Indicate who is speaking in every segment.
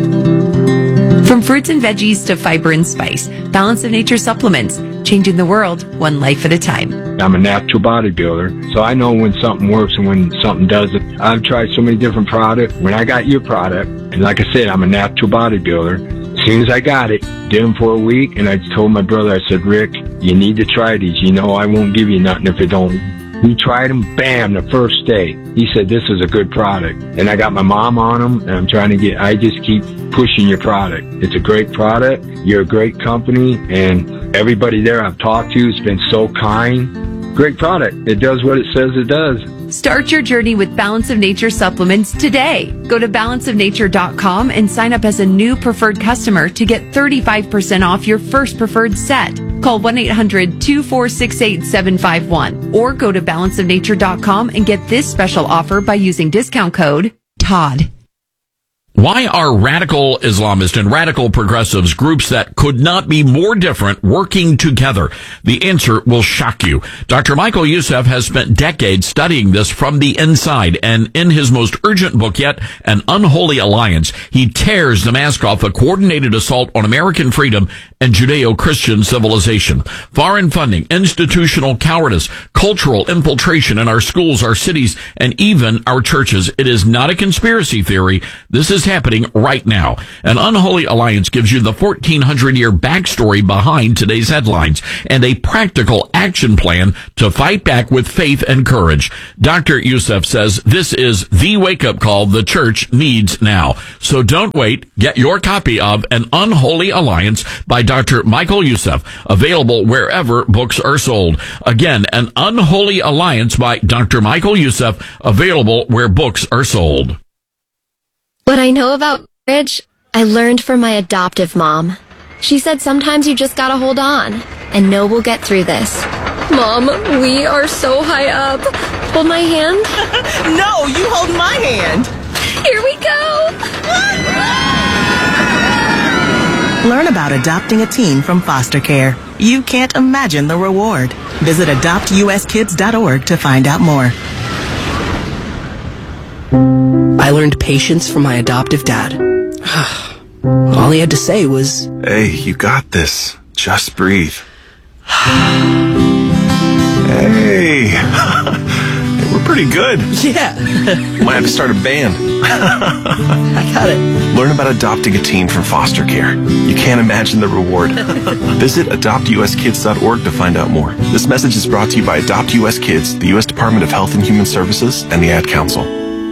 Speaker 1: From fruits and veggies to fiber and spice, Balance of Nature supplements, changing the world one life at a time.
Speaker 2: I'm a natural bodybuilder, so I know when something works and when something doesn't. I've tried so many different products. When I got your product, and like I said, I'm a natural bodybuilder. As soon as I got it, did them for a week, and I told my brother, I said, Rick, you need to try these. You know I won't give you nothing if it don't. He tried them, bam, the first day. He said, this is a good product. And I got my mom on them, and I just keep pushing your product. It's a great product. You're a great company, and everybody there I've talked to has been so kind. Great product. It does what it says it does.
Speaker 1: Start your journey with Balance of Nature supplements today. Go to balanceofnature.com and sign up as a new preferred customer to get 35% off your first preferred set. Call 1-800-246-8751 or go to balanceofnature.com and get this special offer by using discount code TODD.
Speaker 3: Why are radical Islamists and radical progressives, groups that could not be more different, working together? The answer will shock you. Dr. Michael Youssef has spent decades studying this from the inside, and in his most urgent book yet, An Unholy Alliance, he tears the mask off a coordinated assault on American freedom and Judeo-Christian civilization. Foreign funding, institutional cowardice, cultural infiltration in our schools, our cities, and even our churches. It is not a conspiracy theory. This is happening right now. An Unholy Alliance gives you the 1,400-year backstory behind today's headlines and a practical action plan to fight back with faith and courage. Dr. Youssef says this is the wake-up call the church needs now. So don't wait. Get your copy of An Unholy Alliance by Dr. Michael Youssef, available wherever books are sold. Again, An Unholy Alliance by Dr. Michael Youssef, available where books are sold.
Speaker 4: What I know about marriage, I learned from my adoptive mom. She said sometimes you just gotta hold on and know we'll get through this. Mom, we are so high up. Hold my hand.
Speaker 5: No, you hold my hand.
Speaker 4: Here we go.
Speaker 5: Learn about adopting a teen from foster care. You can't imagine the reward. Visit adoptuskids.org to find out more.
Speaker 6: I learned patience from my adoptive dad. All he had to say was,
Speaker 7: "Hey, you got this. Just breathe." Hey, we're pretty good.
Speaker 6: yeah,
Speaker 7: Might have to start a band.
Speaker 6: I got it.
Speaker 7: Learn about adopting a teen from foster care. You can't imagine the reward. Visit adoptuskids.org to find out more. This message is brought to you by Adopt US Kids, the U.S. Department of Health and Human Services, and the Ad Council.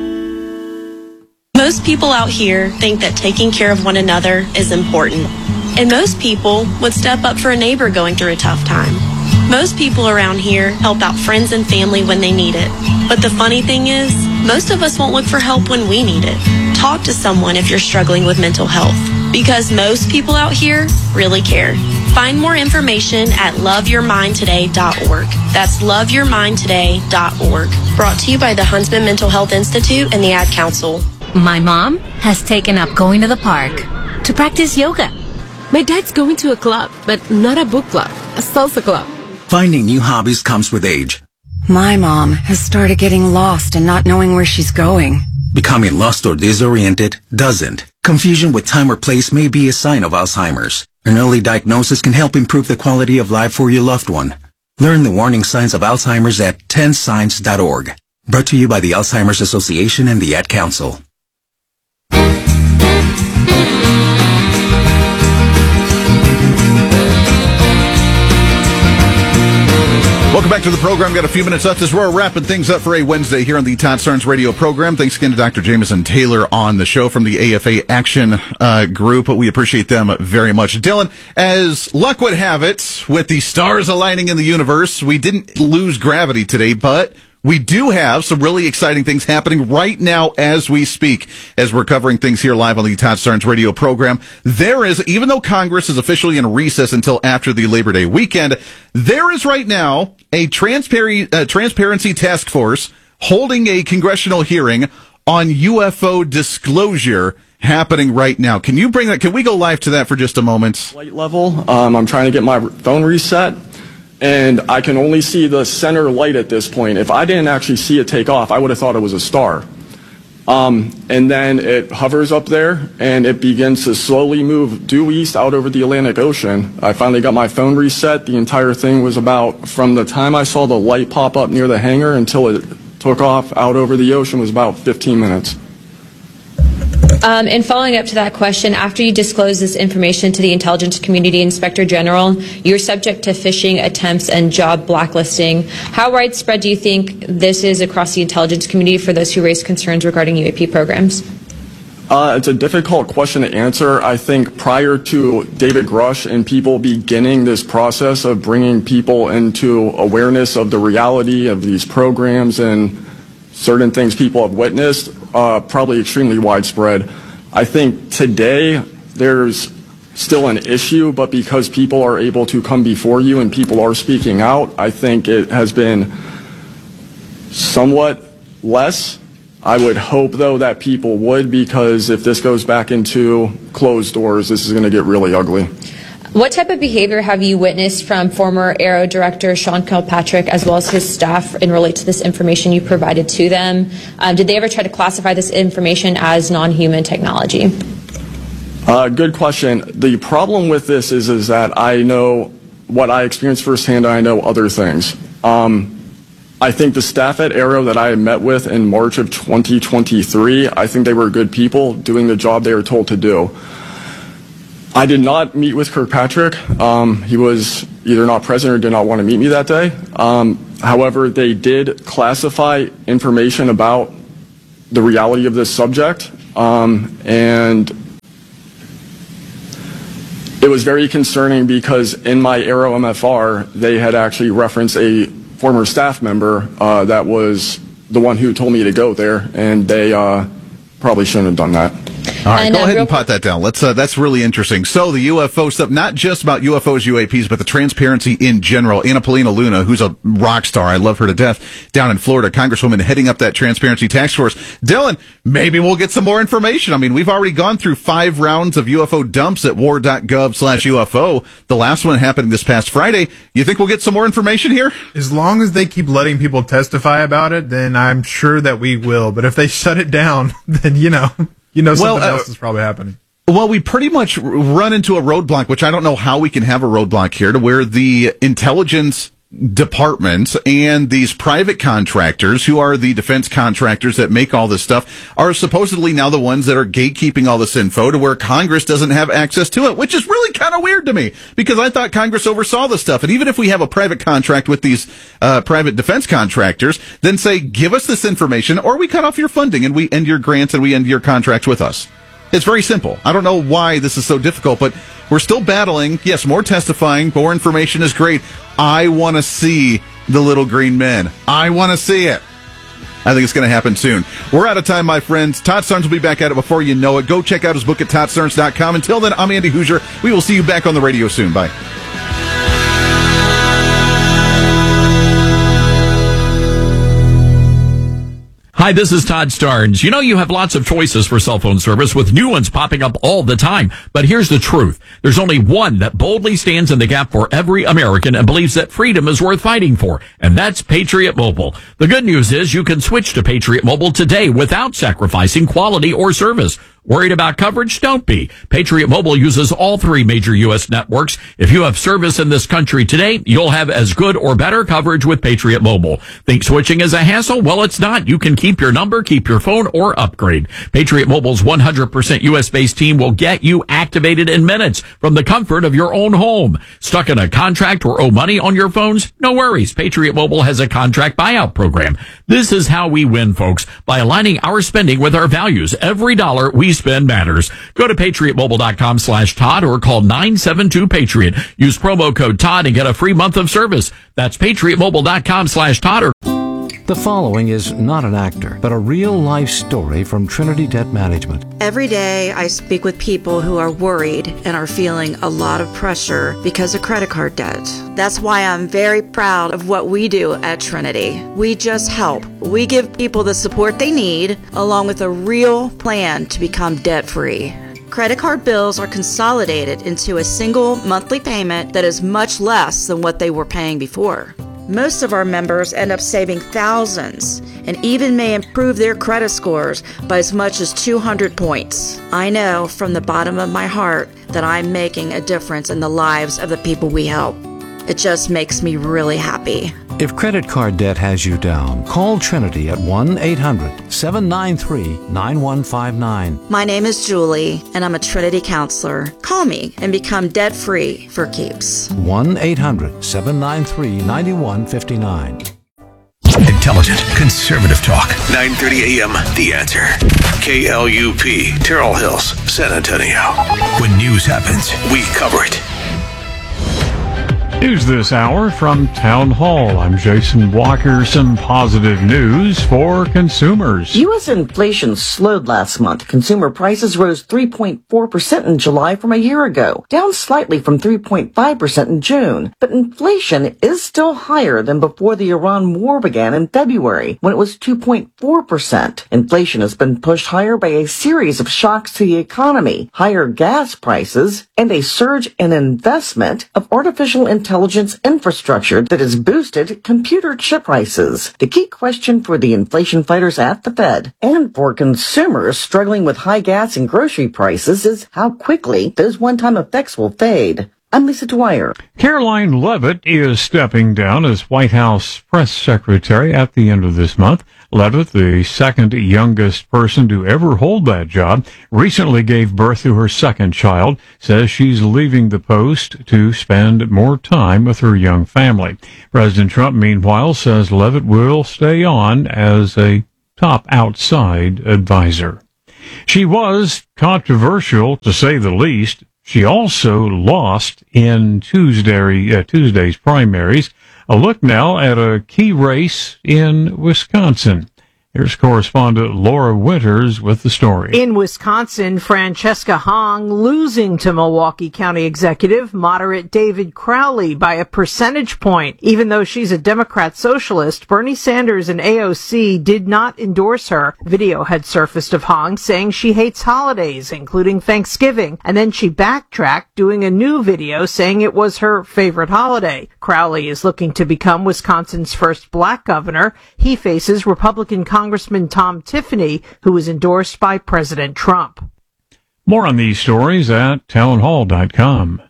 Speaker 8: Most people out here think that taking care of one another is important. And most people would step up for a neighbor going through a tough time. Most people around here help out friends and family when they need it. But the funny thing is, most of us won't look for help when we need it. Talk to someone if you're struggling with mental health, because most people out here really care. Find more information at loveyourmindtoday.org. That's loveyourmindtoday.org. Brought to you by the Huntsman Mental Health Institute and the Ad Council.
Speaker 9: My mom has taken up going to the park to practice yoga.
Speaker 10: My dad's going to a club, but not a book club, a salsa club.
Speaker 11: Finding new hobbies comes with age.
Speaker 12: My mom has started getting lost and not knowing where she's going.
Speaker 11: Becoming lost or disoriented doesn't. Confusion with time or place may be a sign of Alzheimer's. An early diagnosis can help improve the quality of life for your loved one. Learn the warning signs of Alzheimer's at 10signs.org. Brought to you by the Alzheimer's Association and the Ad Council.
Speaker 13: Welcome back to the program. Got a few minutes left as we're wrapping things up for a Wednesday here on the Todd Starnes radio program. Thanks again to Dr. Jameson Taylor on the show from the AFA Action Group. We appreciate them very much. Dylan, as luck would have it, with the stars aligning in the universe, we didn't lose gravity today, but we do have some really exciting things happening right now as we speak, as we're covering things here live on the Todd Starnes radio program. There is, even though Congress is officially in recess until after the Labor Day weekend, there is right now a transparency task force holding a congressional hearing on UFO disclosure happening right now. Can you bring that? Can we go live to that for just a moment?
Speaker 14: Light level. I'm trying to get my phone reset, and I can only see the center light at this point. If I didn't actually see it take off, I would have thought it was a star. And then it hovers up there, and it begins to slowly move due east out over the Atlantic Ocean. I finally got my phone reset. The entire thing was about, from the time I saw the light pop up near the hangar until it took off out over the ocean, was about 15 minutes.
Speaker 15: And following up to that question, after you disclose this information to the Intelligence Community Inspector General, you're subject to phishing attempts and job blacklisting. How widespread do you think this is across the intelligence community for those who raise concerns regarding UAP programs?
Speaker 14: It's a difficult question to answer. I think prior to David Grush and people beginning this process of bringing people into awareness of the reality of these programs and certain things people have witnessed, probably extremely widespread. I think today there's still an issue, but because people are able to come before you and people are speaking out, I think it has been somewhat less. I would hope, though, that people would, because if this goes back into closed doors, this is going to get really ugly.
Speaker 15: What type of behavior have you witnessed from former Aero Director Sean Kilpatrick as well as his staff in relate to this information you provided to them? Did they ever try to classify this information as non-human technology?
Speaker 14: Good question. The problem with this is that I know what I experienced firsthand, and I know other things. I think the staff at Aero that I met with in March of 2023, I think they were good people doing the job they were told to do. I did not meet with Kirkpatrick. He was either not present or did not want to meet me that day. However, they did classify information about the reality of this subject, and it was very concerning because in my Aero MFR, they had actually referenced a former staff member that was the one who told me to go there, and they probably shouldn't have done that.
Speaker 13: All right, go ahead and pot that down. Let's. That's really interesting. So the UFO stuff, not just about UFOs, UAPs, but the transparency in general. Anna Paulina Luna, who's a rock star, I love her to death, down in Florida, Congresswoman heading up that transparency task force. Dylan, maybe we'll get some more information. I mean, we've already gone through 5 rounds of UFO dumps at war.gov/UFO. The last one happened this past Friday. You think we'll get some more information here?
Speaker 16: As long as they keep letting people testify about it, then I'm sure that we will. But if they shut it down, then something else is probably happening.
Speaker 13: Well, we pretty much run into a roadblock, which I don't know how we can have a roadblock here, to where the intelligence departments and these private contractors, who are the defense contractors that make all this stuff, are supposedly now the ones that are gatekeeping all this info to where Congress doesn't have access to it, which is really kind of weird to me, because I thought Congress oversaw this stuff. And even if we have a private contract with these private defense contractors, then say, give us this information, or we cut off your funding and we end your grants and we end your contracts with us. It's very simple. I don't know why this is so difficult, but we're still battling. Yes, more testifying, more information is great. I want to see the little green men. I want to see it. I think it's going to happen soon. We're out of time, my friends. Todd Starnes will be back at it before you know it. Go check out his book at ToddStarnes.com. Until then, I'm Andy Hoosier. We will see you back on the radio soon. Bye.
Speaker 3: Hi, this is Todd Starnes. You know, you have lots of choices for cell phone service with new ones popping up all the time. But here's the truth. There's only one that boldly stands in the gap for every American and believes that freedom is worth fighting for. And that's Patriot Mobile. The good news is you can switch to Patriot Mobile today without sacrificing quality or service. Worried about coverage? Don't be. Patriot Mobile uses all 3 major U.S. networks. If you have service in this country today, you'll have as good or better coverage with Patriot Mobile. Think switching is a hassle? Well, it's not. You can keep your number, keep your phone, or upgrade. Patriot Mobile's 100% U.S.-based team will get you activated in minutes from the comfort of your own home. Stuck in a contract or owe money on your phones? No worries. Patriot Mobile has a contract buyout program. This is how we win, folks, by aligning our spending with our values. Every dollar we spend matters. Go to patriotmobile.com/Todd or call 972-PATRIOT. Use promo code Todd and get a free month of service. That's patriotmobile.com/Todd.
Speaker 17: The following is not an actor, but a real-life story from Trinity Debt Management.
Speaker 18: Every day I speak with people who are worried and are feeling a lot of pressure because of credit card debt. That's why I'm very proud of what we do at Trinity. We just help. We give people the support they need, along with a real plan to become debt-free. Credit card bills are consolidated into a single monthly payment that is much less than what they were paying before. Most of our members end up saving thousands and even may improve their credit scores by as much as 200 points. I know from the bottom of my heart that I'm making a difference in the lives of the people we help. It just makes me really happy.
Speaker 17: If credit card debt has you down, call Trinity at 1-800-793-9159.
Speaker 18: My name is Julie, and I'm a Trinity counselor. Call me and become debt-free for keeps.
Speaker 17: 1-800-793-9159.
Speaker 19: Intelligent, conservative talk. 9:30 a.m. The Answer. KLUP, Terrell Hills, San Antonio. When news happens, we cover it.
Speaker 20: News this hour from Town Hall. I'm Jason Walker. Some positive news for consumers.
Speaker 21: U.S. inflation slowed last month. Consumer prices rose 3.4% in July from a year ago, down slightly from 3.5% in June. But inflation is still higher than before the Iran war began in February, when it was 2.4%. Inflation has been pushed higher by a series of shocks to the economy, higher gas prices, and a surge in investment of artificial intelligence infrastructure that has boosted computer chip prices. The key question for the inflation fighters at the Fed and for consumers struggling with high gas and grocery prices is how quickly those one-time effects will fade. I'm Lisa Dwyer.
Speaker 20: Caroline Leavitt is stepping down as White House press secretary at the end of this month. Leavitt, the second youngest person to ever hold that job, recently gave birth to her second child, says she's leaving the post to spend more time with her young family. President Trump, meanwhile, says Leavitt will stay on as a top outside advisor. She was controversial, to say the least. She also lost in Tuesday's primaries. A look now at a key race in Wisconsin. Here's correspondent Laura Winters with the story.
Speaker 22: In Wisconsin, Francesca Hong losing to Milwaukee County Executive moderate David Crowley by a percentage point. Even though she's a Democrat socialist, Bernie Sanders and AOC did not endorse her. Video had surfaced of Hong saying she hates holidays, including Thanksgiving, and then she backtracked, doing a new video saying it was her favorite holiday. Crowley is looking to become Wisconsin's first black governor. He faces Republican Congressman Tom Tiffany, who was endorsed by President Trump.
Speaker 20: More on these stories at townhall.com.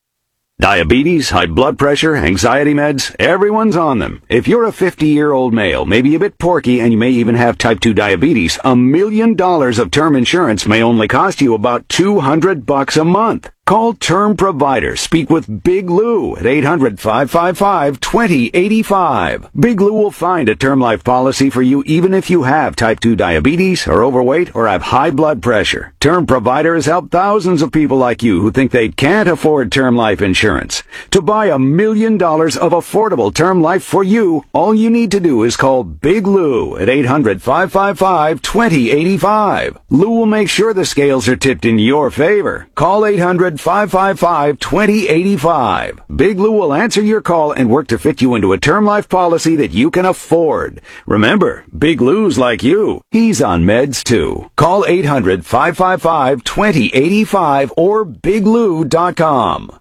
Speaker 23: Diabetes, high blood pressure, anxiety meds, everyone's on them. If you're a 50-year-old male, maybe a bit porky, and you may even have type 2 diabetes, $1 million of term insurance may only cost you about $200 a month. Call Term Provider. Speak with Big Lou at 800-555-2085. Big Lou will find a term life policy for you even if you have type 2 diabetes, are overweight, or have high blood pressure. Term Provider has helped thousands of people like you who think they can't afford term life insurance. To buy $1 million of affordable term life for you, all you need to do is call Big Lou at 800-555-2085. Lou will make sure the scales are tipped in your favor. Call 800-555-2085. Big Lou will answer your call and work to fit you into a term life policy that you can afford. Remember, Big Lou's like you. He's on meds too. Call 800-555-2085 or biglou.com.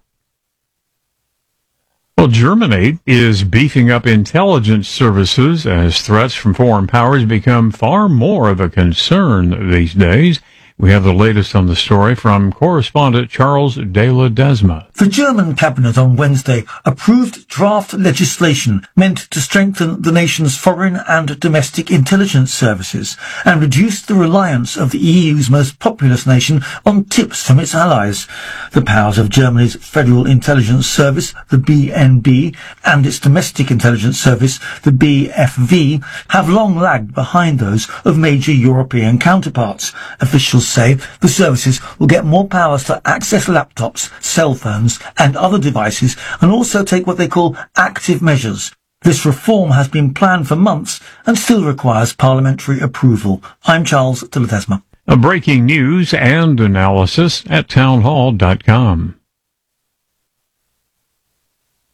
Speaker 20: Well, Germany is beefing up intelligence services as threats from foreign powers become far more of a concern these days. We have the latest on the story from correspondent Charles de Ledesma.
Speaker 24: The German cabinet on Wednesday approved draft legislation meant to strengthen the nation's foreign and domestic intelligence services and reduce the reliance of the EU's most populous nation on tips from its allies. The powers of Germany's Federal Intelligence Service, the BND, and its domestic intelligence service, the BFV, have long lagged behind those of major European counterparts. Officials say the services will get more powers to access laptops, cell phones and other devices and also take what they call active measures. This reform has been planned for months and still requires parliamentary approval. I'm Charles de Ledesma.
Speaker 20: Breaking news and analysis at townhall.com.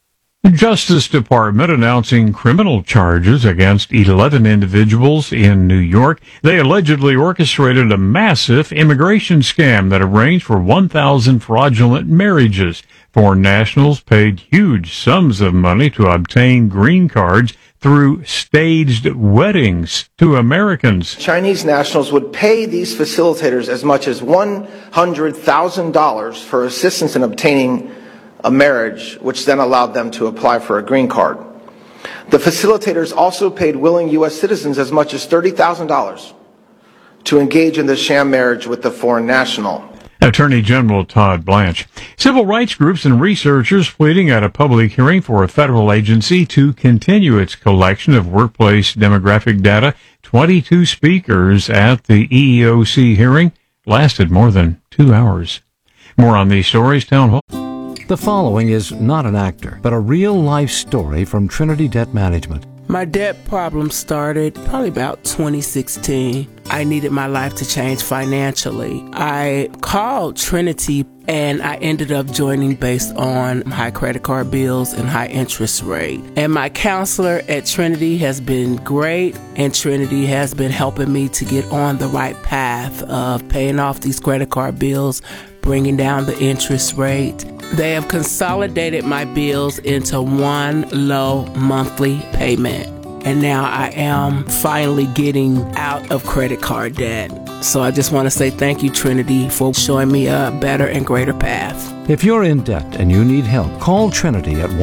Speaker 20: Justice Department announcing criminal charges against 11 individuals in New York. They allegedly orchestrated a massive immigration scam that arranged for 1,000 fraudulent marriages. Foreign nationals paid huge sums of money to obtain green cards through staged weddings to Americans.
Speaker 1: Chinese nationals would pay these facilitators as much as $100,000 for assistance in obtaining a marriage, which then allowed them to apply for a green card. The facilitators also paid willing U.S. citizens as much as $30,000 to engage in the sham marriage with the foreign national.
Speaker 20: Attorney General Todd Blanche. Civil rights groups and researchers pleading at a public hearing for a federal agency to continue its collection of workplace demographic data. 22 speakers at the EEOC hearing lasted more than 2 hours. More on these stories, Town Hall.
Speaker 17: The following is not an actor, but a real-life story from Trinity Debt Management.
Speaker 2: My debt problem started probably about 2016. I needed my life to change financially. I called Trinity and I ended up joining based on high credit card bills and high interest rate. And my counselor at Trinity has been great, and Trinity has been helping me to get on the right path of paying off these credit card bills, bringing down the interest rate. They have consolidated my bills into one low monthly payment. And now I am finally getting out of credit card debt. So I just want to say thank you, Trinity, for showing me a better and greater path.
Speaker 17: If you're in debt and you need help, call Trinity at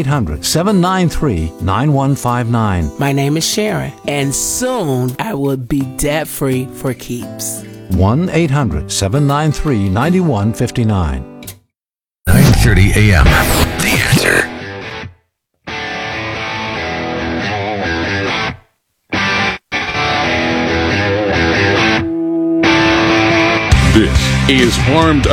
Speaker 17: 1-800-793-9159.
Speaker 2: My name is Sharon, and soon I will be debt-free for keeps.
Speaker 17: 1-800-793-9159.
Speaker 19: 9:30 a.m. The Answer.
Speaker 4: This is Armed